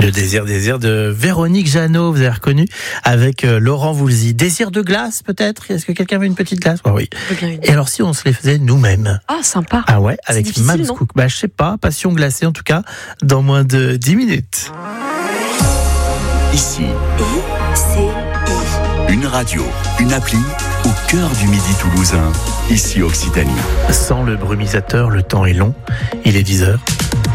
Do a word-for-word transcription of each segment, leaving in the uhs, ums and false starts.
Le désir, désir de Véronique Jeannot, vous avez reconnu, avec euh, Laurent Voulzy. Désir de glace, peut-être? Est-ce que quelqu'un veut une petite glace? Oh, oui. Et alors, si on se les faisait nous-mêmes? Ah, sympa. Ah ouais, avec Mams Cook. Bah, je sais pas, passion glacée, en tout cas, dans moins de dix minutes. Ici, I C I. Une radio, une appli, au cœur du Midi toulousain. Ici, Occitanie. Sans le brumisateur, le temps est long. Il est dix heures.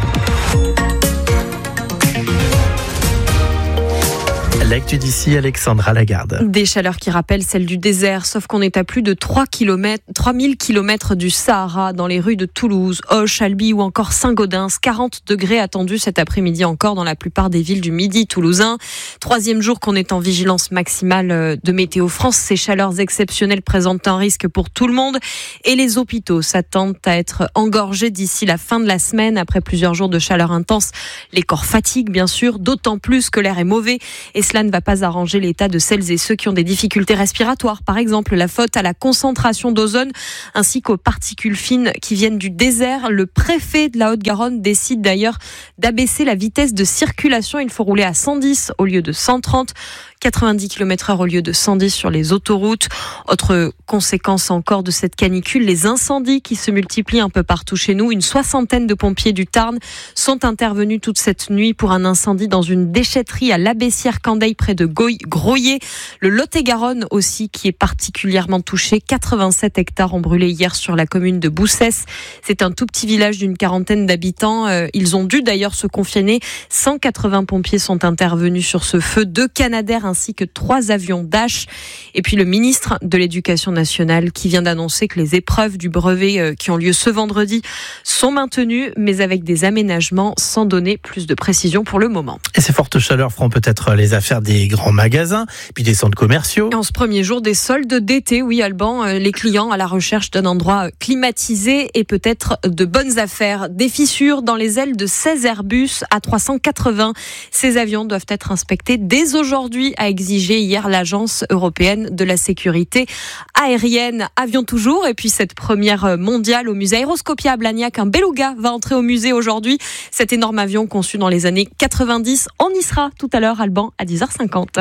L'actu d'ici, Alexandra Lagarde. Des chaleurs qui rappellent celles du désert, sauf qu'on est à plus de trois mille kilomètres du Sahara, dans les rues de Toulouse, Auch, Albi ou encore Saint-Gaudens. quarante degrés attendus cet après-midi encore dans la plupart des villes du Midi toulousain. Troisième jour qu'on est en vigilance maximale de Météo France. Ces chaleurs exceptionnelles présentent un risque pour tout le monde et les hôpitaux s'attendent à être engorgés d'ici la fin de la semaine. Après plusieurs jours de chaleur intense, les corps fatiguent bien sûr, d'autant plus que l'air est mauvais et cela ne va pas arranger l'état de celles et ceux qui ont des difficultés respiratoires. Par exemple, la faute à la concentration d'ozone ainsi qu'aux particules fines qui viennent du désert. Le préfet de la Haute-Garonne décide d'ailleurs d'abaisser la vitesse de circulation. Il faut rouler à cent dix au lieu de cent trente. quatre-vingt-dix kilomètres heure au lieu de cent dix sur les autoroutes. Autre conséquence encore de cette canicule, les incendies qui se multiplient un peu partout chez nous. Une soixantaine de pompiers du Tarn sont intervenus toute cette nuit pour un incendie dans une déchetterie à l'Abbessière-Candeille près de Groyer. Le Lot-et-Garonne aussi qui est particulièrement touché. quatre-vingt-sept hectares ont brûlé hier sur la commune de Boussès. C'est un tout petit village d'une quarantaine d'habitants. Ils ont dû d'ailleurs se confiner. cent quatre-vingts pompiers sont intervenus sur ce feu. Deux Canadair ainsi que trois avions Dash. Et puis le ministre de l'Éducation nationale qui vient d'annoncer que les épreuves du brevet qui ont lieu ce vendredi sont maintenues, mais avec des aménagements, sans donner plus de précision pour le moment. Et ces fortes chaleurs feront peut-être les affaires des grands magasins, puis des centres commerciaux. En ce premier jour des soldes d'été, oui Alban, les clients à la recherche d'un endroit climatisé et peut-être de bonnes affaires. Des fissures dans les ailes de seize Airbus A trois cent quatre-vingts. Ces avions doivent être inspectés dès aujourd'hui, a exigé hier l'Agence européenne de la sécurité aérienne. Avion toujours, et puis cette première mondiale au musée Aéroscopia à Blagnac. Un beluga va entrer au musée aujourd'hui. Cet énorme avion conçu dans les années quatre-vingt-dix. On y sera tout à l'heure, Alban, à dix heures cinquante.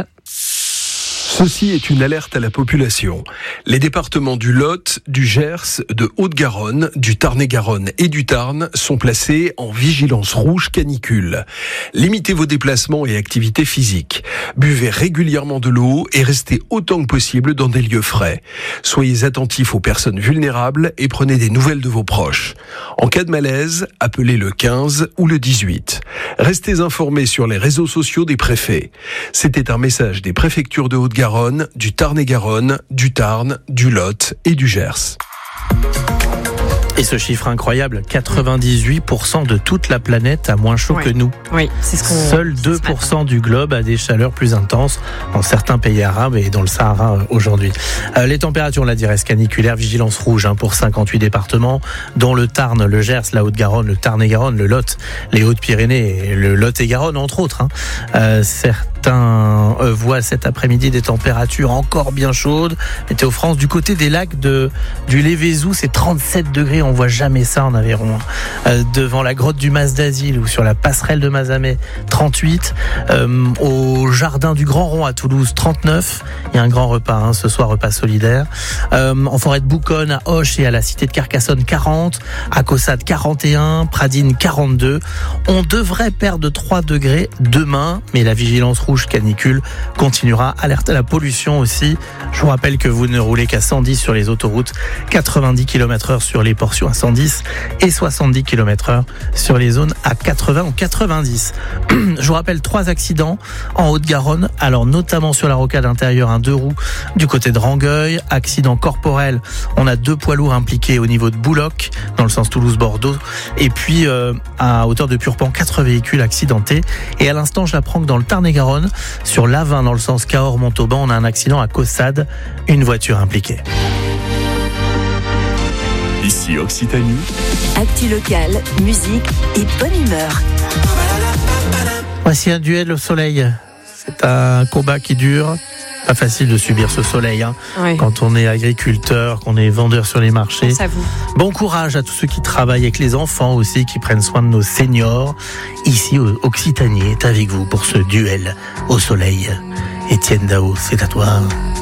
Ceci est une alerte à la population. Les départements du Lot, du Gers, de Haute-Garonne, du Tarn-et-Garonne et du Tarn sont placés en vigilance rouge canicule. Limitez vos déplacements et activités physiques. Buvez régulièrement de l'eau et restez autant que possible dans des lieux frais. Soyez attentifs aux personnes vulnérables et prenez des nouvelles de vos proches. En cas de malaise, appelez le quinze ou le dix-huit. Restez informés sur les réseaux sociaux des préfets. C'était un message des préfectures de Haute-Garonne, du Tarn-et-Garonne, du Tarn, du Lot et du Gers. Et ce chiffre incroyable, quatre-vingt-dix-huit pour cent de toute la planète a moins chaud oui. que nous. Oui, c'est ce qu'on... Seuls deux pour cent du globe a des chaleurs plus intenses dans certains pays arabes et dans le Sahara aujourd'hui. Euh, les températures, on l'a dit, restent caniculaires, vigilance rouge hein, pour cinquante-huit départements, dont le Tarn, le Gers, la Haute-Garonne, le Tarn-et-Garonne, le Lot, les Hautes-Pyrénées et le Lot-et-Garonne, entre autres. Hein. Euh, certains euh, voient cet après-midi des températures encore bien chaudes. Météo France, du côté des lacs de, du Lévézou, c'est trente-sept degrés. On voit jamais ça en Aveyron. Euh, devant la grotte du Mas d'Asile ou sur la passerelle de Mazamet, trente-huit. Euh, au jardin du Grand Rond à Toulouse, trente-neuf. Il y a un grand repas hein, ce soir, repas solidaire. Euh, en forêt de Bouconne, à Auch et à la cité de Carcassonne, quarante. À Caussade, quarante et un. Pradines, quarante-deux. On devrait perdre trois degrés demain, mais la vigilance rouge canicule continuera. Alerte à la pollution aussi. Je vous rappelle que vous ne roulez qu'à cent dix sur les autoroutes, quatre-vingt-dix kilomètres heure sur les portions à cent dix et soixante-dix kilomètres heure sur les zones à quatre-vingts ou quatre-vingt-dix. Je vous rappelle trois accidents en Haute-Garonne, alors notamment sur la rocade intérieure, un deux roues du côté de Rangueil, accident corporel, on a deux poids lourds impliqués au niveau de Bouloc, dans le sens Toulouse-Bordeaux, et puis euh, à hauteur de Purpan, quatre véhicules accidentés. Et à l'instant, je l'apprends que dans le Tarn-et-Garonne, sur l'A vingt dans le sens Cahors-Montauban, on a un accident à Caussade, une voiture impliquée. Ici Occitanie. Actu locale, musique et bonne humeur. Voici un duel au soleil. C'est un combat qui dure Pas facile de subir ce soleil hein, Oui. quand on est agriculteur, qu'on est vendeur sur les marchés. Pense à vous. Bon courage à tous ceux qui travaillent avec les enfants aussi, qui prennent soin de nos seniors. Ici, Occitanie est avec vous pour ce duel au soleil. Étienne Dao, c'est à toi.